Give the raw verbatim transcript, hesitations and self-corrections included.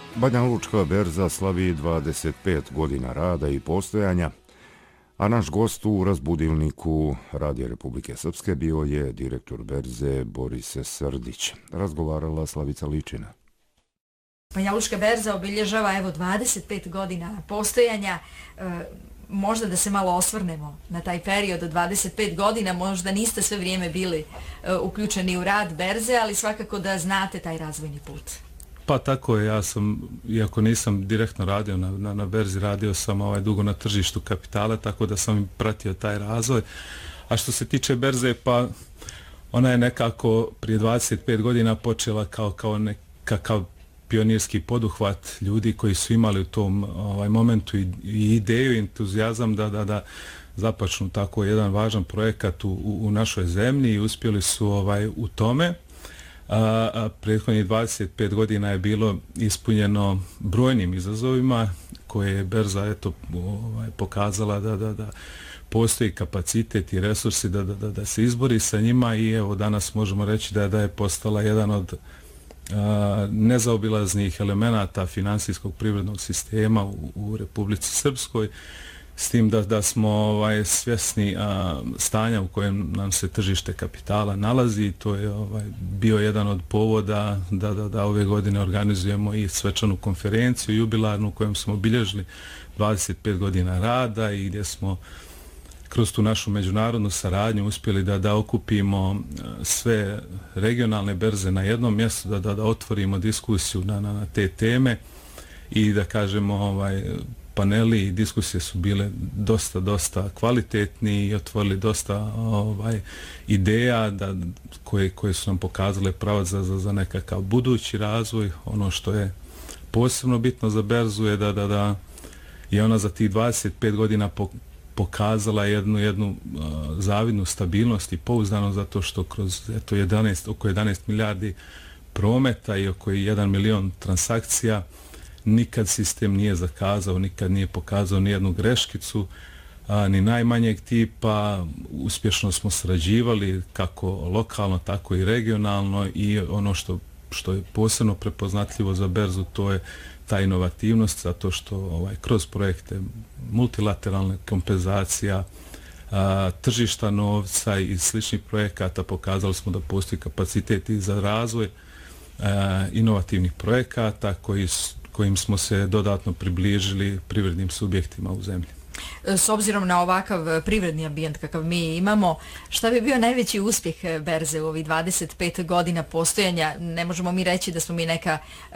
Banja Lučka berza slavi dvadeset pet godina rada i postojanja, a naš gost u razbudilniku Radija Republike Srpske bio je direktor berze Boris Srdić. Razgovarala Slavica Ličina. Banja Lučka berza obilježava evo dvadeset pet godina postojanja. E, možda da se malo osvrnemo na taj period od dvadeset pet godina, možda niste sve vrijeme bili e, uključeni u rad berze, ali svakako da znate taj razvojni put. Pa tako je, ja sam, iako nisam direktno radio na, na, na berzi, radio sam ovaj, dugo na tržištu kapitala, tako da sam pratio taj razvoj. A što se tiče berze, pa ona je nekako prije dvadeset pet godina počela kao, kao nekakav pionirski poduhvat ljudi koji su imali u tom ovaj, momentu i, i ideju, entuzijazam da, da, da započnu tako jedan važan projekat u, u, u našoj zemlji i uspjeli su ovaj, u tome. A, a prethodnih dvadeset pet godina je bilo ispunjeno brojnim izazovima koje je berza eto, ovaj, pokazala da, da, da postoji kapacitet i resursi da, da, da se izbori sa njima i evo danas možemo reći da, da je postala jedan od a, nezaobilaznih elemenata finansijskog privrednog sistema u, u Republici Srpskoj, s tim da, da smo ovaj, svjesni a, stanja u kojem nam se tržište kapitala nalazi. To je ovaj, bio jedan od povoda da, da, da ove godine organizujemo i svečanu konferenciju jubilarnu u kojem smo obilježili dvadeset pet godina rada i gdje smo kroz tu našu međunarodnu saradnju uspjeli da, da okupimo sve regionalne berze na jednom mjestu, da, da, da otvorimo diskusiju na, na, na te teme i da kažemo ovaj, paneli i diskusije su bile dosta, dosta kvalitetni i otvorili dosta ovaj, ideja da, koje, koje su nam pokazale pravac za, za, za nekakav budući razvoj. Ono što je posebno bitno za berzu je da, da, da je ona za tih dvadeset pet godina pokazala jednu, jednu uh, zavidnu stabilnost i pouzdano zato što kroz eto, jedanaest, oko jedanaest milijardi prometa i oko jedan milion transakcija nikad sistem nije zakazao, nikad nije pokazao ni jednu greškicu, a, ni najmanjeg tipa. Uspješno smo sarađivali kako lokalno, tako i regionalno i ono što, što je posebno prepoznatljivo za berzu, to je ta inovativnost, zato što ovaj, kroz projekte multilateralne kompenzacija, a, tržišta novca i sličnih projekata pokazali smo da postoji kapacitet i za razvoj a, inovativnih projekata koji su kojim smo se dodatno približili privrednim subjektima u zemlji. S obzirom na ovakav privredni ambijent kakav mi imamo, šta bi bio najveći uspjeh berze u ovih dvadeset pet godina postojanja? Ne možemo mi reći da smo mi neka